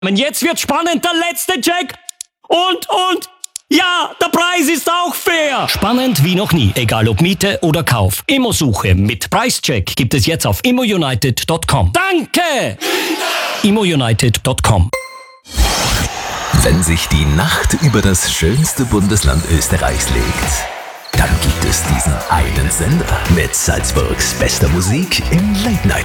Jetzt wird spannend, der letzte Check. Und, ja, der Preis ist auch fair. Spannend wie noch nie, egal ob Miete oder Kauf. Immosuche mit Preischeck gibt es jetzt auf immounited.com. Danke! immounited.com. Wenn sich die Nacht über das schönste Bundesland Österreichs legt, dann gibt es diesen einen Sender mit Salzburgs bester Musik im Late Night.